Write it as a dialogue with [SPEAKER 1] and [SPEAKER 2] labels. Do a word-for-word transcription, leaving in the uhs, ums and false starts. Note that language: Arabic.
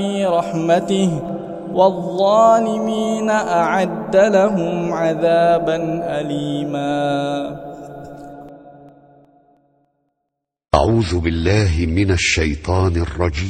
[SPEAKER 1] رحمته والظالمين أعد لهم عذابا أليما.
[SPEAKER 2] أعوذ بالله من الشيطان الرجيم.